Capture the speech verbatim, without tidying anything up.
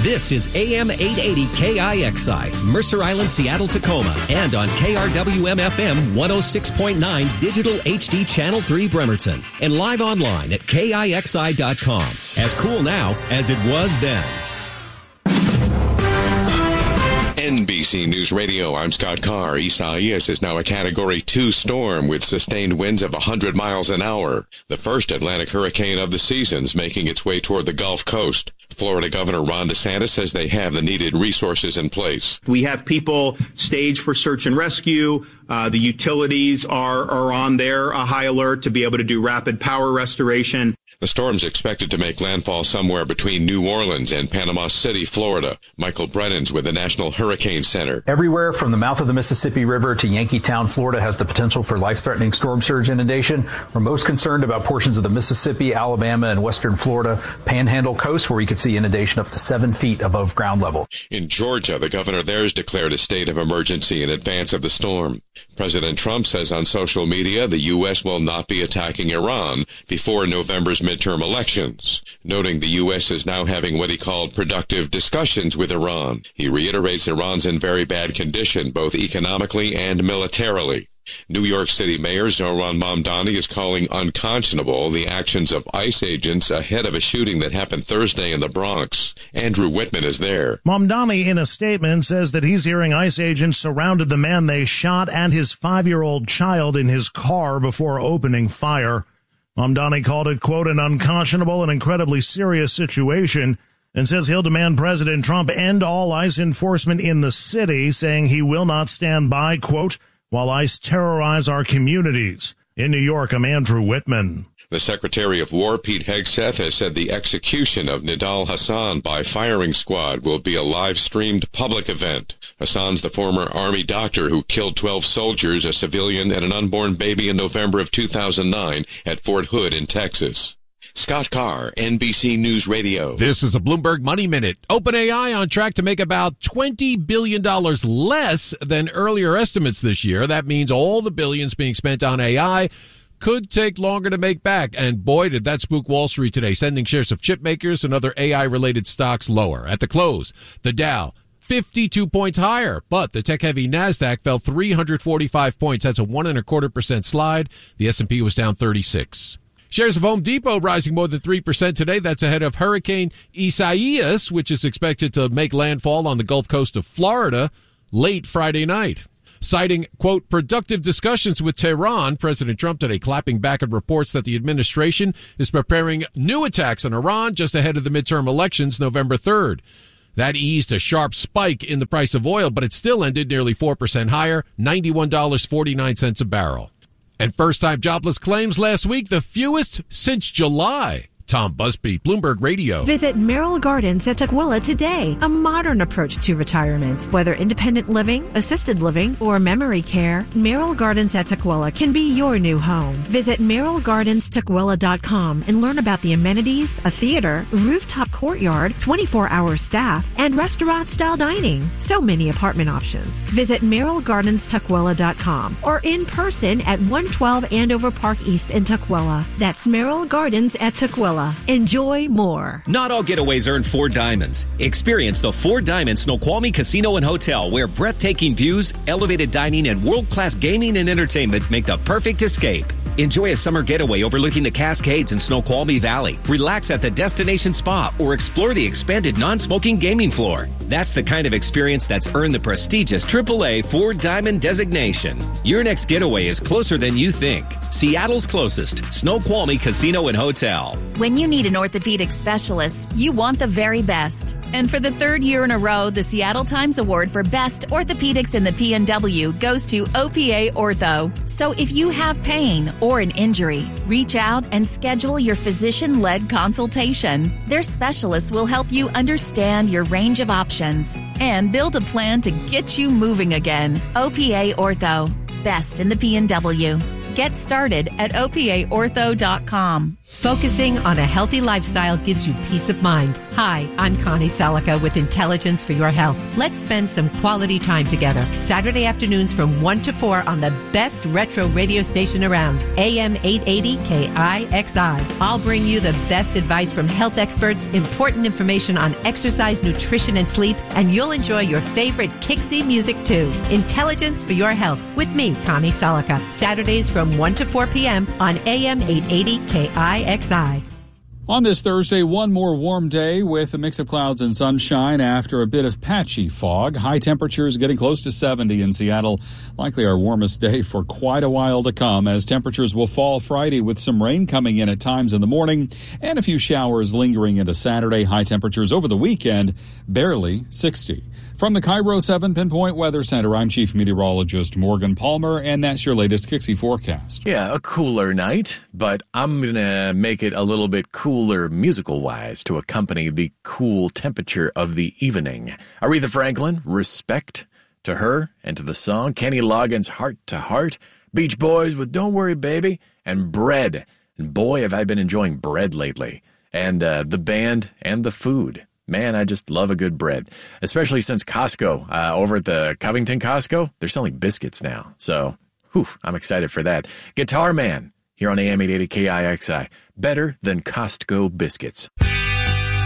This is A M eight eighty K I X I, Mercer Island, Seattle, Tacoma, and on K R W M F M one oh six point nine Digital H D Channel three Bremerton, and live online at K I X I dot com. As cool now as it was then. N B C News Radio, I'm Scott Carr. Isaias is now a Category two storm with sustained winds of one hundred miles an hour. The first Atlantic hurricane of the season's making its way toward the Gulf Coast. Florida Governor Ron DeSantis says they have the needed resources in place. We have people staged for search and rescue. Uh, the utilities are, are on their uh, high alert to be able to do rapid power restoration. The storm's expected to make landfall somewhere between New Orleans and Panama City, Florida. Michael Brennan's with the National Hurricane Center. Everywhere from the mouth of the Mississippi River to Yankeetown, Florida has the potential for life-threatening storm surge inundation. We're most concerned about portions of the Mississippi, Alabama, and western Florida Panhandle coast, where we could see inundation up to seven feet above ground level. In Georgia, the governor there has declared a state of emergency in advance of the storm. President Trump says on social media the U S will not be attacking Iran before November's midterm elections, noting the U S is now having what he called productive discussions with Iran. He reiterates Iran's in very bad condition, both economically and militarily. New York City Mayor Zohran Mamdani is calling unconscionable the actions of ICE agents ahead of a shooting that happened Thursday in the Bronx. Andrew Whitman is there. Mamdani, in a statement, says that he's hearing ICE agents surrounded the man they shot and his five-year-old child in his car before opening fire. Mamdani called it, quote, an unconscionable and incredibly serious situation, and says he'll demand President Trump end all ICE enforcement in the city, saying he will not stand by, quote, while ICE terrorize our communities. In New York, I'm Andrew Whitman. The Secretary of War, Pete Hegseth, has said the execution of Nidal Hasan by firing squad will be a live-streamed public event. Hasan's the former Army doctor who killed twelve soldiers, a civilian, and an unborn baby in November of two thousand nine at Fort Hood in Texas. Scott Carr, N B C News Radio. This is a Bloomberg Money Minute. OpenAI on track to make about twenty billion dollars less than earlier estimates this year. That means all the billions being spent on A I could take longer to make back. And boy, did that spook Wall Street today, sending shares of chip makers and other A I-related stocks lower. At the close, the Dow fifty-two points higher, but the tech-heavy NASDAQ fell three hundred forty-five points. That's a one and a quarter percent slide. The S and P was down thirty-six. Shares of Home Depot rising more than three percent today. That's ahead of Hurricane Isaias, which is expected to make landfall on the Gulf Coast of Florida late Friday night. Citing, quote, productive discussions with Tehran, President Trump today clapping back at reports that the administration is preparing new attacks on Iran just ahead of the midterm elections November third. That eased a sharp spike in the price of oil, but it still ended nearly four percent higher, ninety-one dollars and forty-nine cents a barrel. And first-time jobless claims last week, the fewest since July. Tom Busby, Bloomberg Radio. Visit Merrill Gardens at Tukwila today. A modern approach to retirement. Whether independent living, assisted living, or memory care, Merrill Gardens at Tukwila can be your new home. Visit merrill gardens tukwila dot com and learn about the amenities, a theater, rooftop courtyard, twenty-four hour staff, and restaurant-style dining. So many apartment options. Visit merrill gardens tukwila dot com or in person at one twelve Andover Park East in Tukwila. That's Merrill Gardens at Tukwila. Enjoy more. Not all getaways earn four diamonds. Experience the Four Diamonds Snoqualmie Casino and Hotel, where breathtaking views, elevated dining, and world-class gaming and entertainment make the perfect escape. Enjoy a summer getaway overlooking the Cascades in Snoqualmie Valley. Relax at the destination spa or explore the expanded non-smoking gaming floor. That's the kind of experience that's earned the prestigious triple A Four Diamond designation. Your next getaway is closer than you think. Seattle's closest, Snoqualmie Casino and Hotel. When you need an orthopedic specialist, you want the very best. And for the third year in a row, the Seattle Times Award for Best Orthopedics in the P N W goes to O P A Ortho. So if you have pain or an injury, reach out and schedule your physician-led consultation. Their specialists will help you understand your range of options and build a plan to get you moving again. O P A Ortho, best in the P N W. Get started at O P A ortho dot com. Focusing on a healthy lifestyle gives you peace of mind. Hi, I'm Connie Salica with Intelligence for Your Health. Let's spend some quality time together. Saturday afternoons from one to four on the best retro radio station around, A M eight eighty K I X I. I'll bring you the best advice from health experts, important information on exercise, nutrition, and sleep, and you'll enjoy your favorite Kixie music too. Intelligence for Your Health with me, Connie Salica. Saturdays from one to four p.m. on A M eight eighty K I X I. On this Thursday, one more warm day with a mix of clouds and sunshine after a bit of patchy fog. High temperatures getting close to seventy in Seattle. Likely our warmest day for quite a while to come, as temperatures will fall Friday with some rain coming in at times in the morning and a few showers lingering into Saturday. High temperatures over the weekend, barely sixty. From the Cairo seven Pinpoint Weather Center, I'm Chief Meteorologist Morgan Palmer, and that's your latest Kixie forecast. Yeah, a cooler night, but I'm going to make it a little bit cooler musical-wise to accompany the cool temperature of the evening. Aretha Franklin, Respect to her and to the song. Kenny Loggins, Heart to Heart. Beach Boys with Don't Worry Baby. And Bread. And boy, have I been enjoying bread lately. And uh, the band and the food. Man, I just love a good bread, especially since Costco, uh, over at the Covington Costco, they're selling biscuits now. So, whew, I'm excited for that. Guitar Man here on A M eight eighty K I X I. Better than Costco biscuits.